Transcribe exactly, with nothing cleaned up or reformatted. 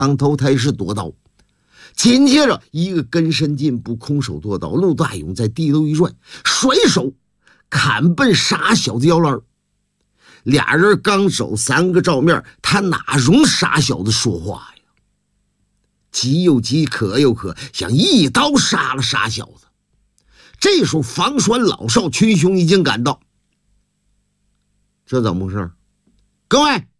当头抬式夺刀。紧接着一个跟身进步，空手夺刀，陆大勇在地头一转，甩手砍奔傻小子腰篮。俩人刚手三个照面，他哪容傻小子说话呀？急又急，渴又渴，想一刀杀了傻小子。这时候房栓老少群雄已经赶到，这怎么回事？各位，